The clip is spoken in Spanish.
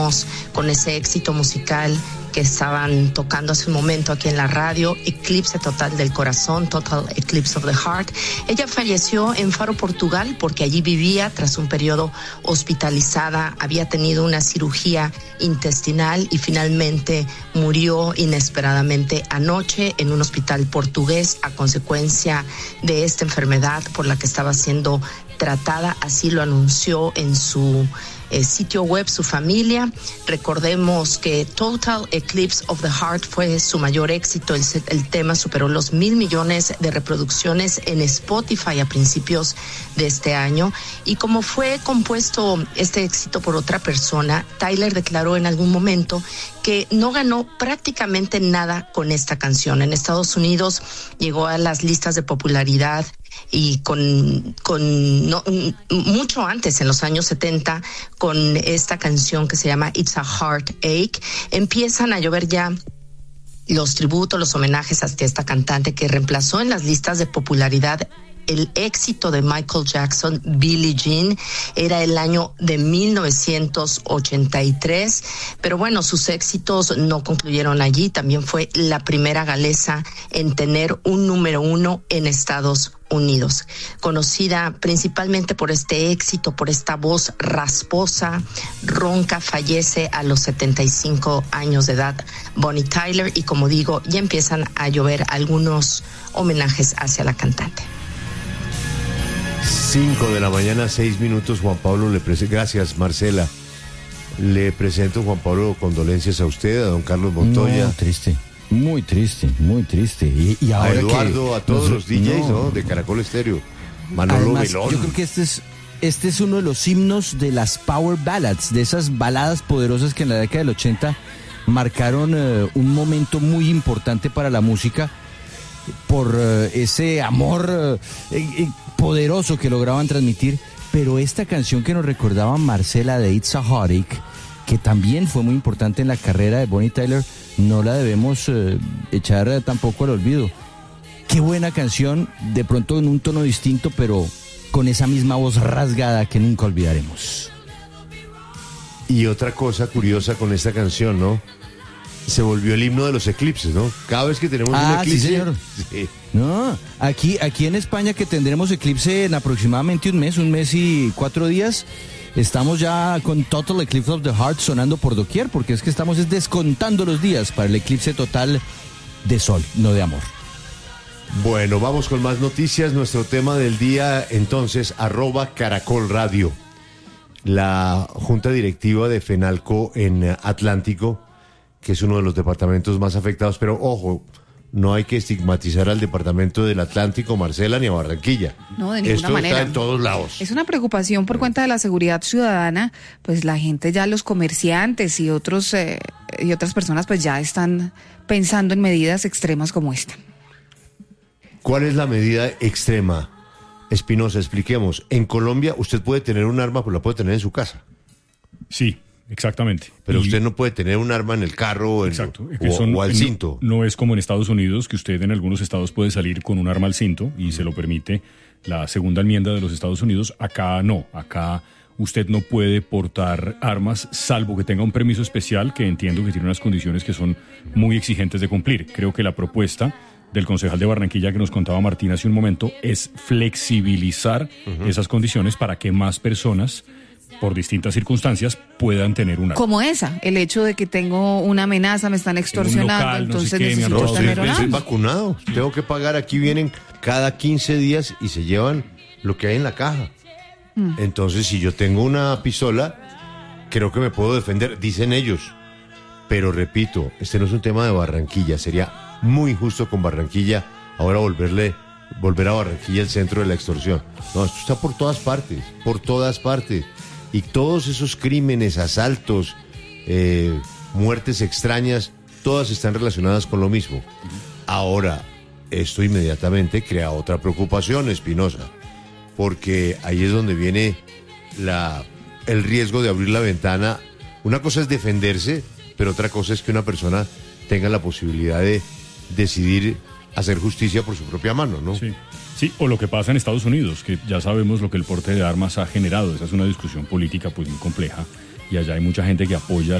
recordemos con ese éxito musical que estaban tocando hace un momento aquí en la radio, Eclipse Total del Corazón, Total Eclipse of the Heart. Ella falleció en Faro, Portugal, porque allí vivía tras un periodo hospitalizada, había tenido una cirugía intestinal y finalmente murió inesperadamente anoche en un hospital portugués a consecuencia de esta enfermedad por la que estaba siendo tratada. Así lo anunció en su sitio web su familia. Recordemos que Total Eclipse of the Heart fue su mayor éxito. El tema superó los 1,000 millones de reproducciones en Spotify a principios de este año. Y como fue compuesto este éxito por otra persona, Tyler declaró en algún momento que no ganó prácticamente nada con esta canción. En Estados Unidos llegó a las listas de popularidad y mucho antes, en los años 70, con esta canción que se llama It's a Heartache, empiezan a llover ya los tributos, los homenajes hacia esta cantante que reemplazó en las listas de popularidad el éxito de Michael Jackson, Billie Jean. Era el año de 1983, pero bueno, sus éxitos no concluyeron allí. También fue la primera galesa en tener un número 1 en Estados Unidos. Conocida principalmente por este éxito, por esta voz rasposa, ronca, fallece a los 75 años de edad Bonnie Tyler, y como digo, ya empiezan a llover algunos homenajes hacia la cantante. 5 de la mañana, 6 minutos. Juan Pablo gracias, Marcela. Le presento, Juan Pablo, condolencias a usted, a don Carlos Montoya. No, triste, muy triste, muy triste. Y ahora a Eduardo, a todos los DJs, ¿no? De Caracol Estéreo. Manolo Melón. Yo creo que este es uno de los himnos de las power ballads, de esas baladas poderosas que en la década del 80 marcaron un momento muy importante para la música por ese amor poderoso que lograban transmitir. Pero esta canción que nos recordaba Marcela de It's a Heartache, que también fue muy importante en la carrera de Bonnie Tyler, no la debemos echar tampoco al olvido. Qué buena canción, de pronto en un tono distinto, pero con esa misma voz rasgada que nunca olvidaremos. Y otra cosa curiosa con esta canción, ¿no? Se volvió el himno de los eclipses, ¿no? Cada vez que tenemos un eclipse. Sí, señor. Sí. No, aquí en España, que tendremos eclipse en aproximadamente un mes y 4 días, estamos ya con Total Eclipse of the Heart sonando por doquier, porque es que estamos descontando los días para el eclipse total de sol, no de amor. Bueno, vamos con más noticias. Nuestro tema del día, entonces, @Caracol Radio. La Junta Directiva de FENALCO en Atlántico, que es uno de los departamentos más afectados, pero ojo, no hay que estigmatizar al departamento del Atlántico, Marcela, ni a Barranquilla. No, de ninguna manera. Está en todos lados. Es una preocupación por cuenta de la seguridad ciudadana, pues la gente ya, los comerciantes y otras personas pues ya están pensando en medidas extremas como esta. ¿Cuál es la medida extrema? Espinosa, expliquemos. En Colombia usted puede tener un arma, pues la puede tener en su casa. Sí, exactamente. Pero usted no puede tener un arma en el carro o al cinto. No es como en Estados Unidos, que usted en algunos estados puede salir con un arma al cinto y se lo permite la segunda enmienda de los Estados Unidos. Acá no, acá usted no puede portar armas salvo que tenga un permiso especial, que entiendo que tiene unas condiciones que son muy exigentes de cumplir. Creo que la propuesta del concejal de Barranquilla que nos contaba Martín hace un momento es flexibilizar esas condiciones para que más personas, por distintas circunstancias, puedan tener una. Como esa, el hecho de que tengo una amenaza, me están extorsionando, local, entonces no sé qué, necesito tener un Estoy arma. vacunado, tengo que pagar, aquí vienen cada 15 días y se llevan lo que hay en la caja. Entonces, si yo tengo una pistola, creo que me puedo defender, dicen ellos. Pero repito, este no es un tema de Barranquilla, sería muy injusto con Barranquilla ahora volver a Barranquilla el centro de la extorsión. No, esto está por todas partes. Y todos esos crímenes, asaltos, muertes extrañas, todas están relacionadas con lo mismo. Ahora, esto inmediatamente crea otra preocupación, Espinosa, porque ahí es donde viene el riesgo de abrir la ventana. Una cosa es defenderse, pero otra cosa es que una persona tenga la posibilidad de decidir hacer justicia por su propia mano, ¿no? Sí, o lo que pasa en Estados Unidos, que ya sabemos lo que el porte de armas ha generado. Esa es una discusión política pues muy compleja, y allá hay mucha gente que apoya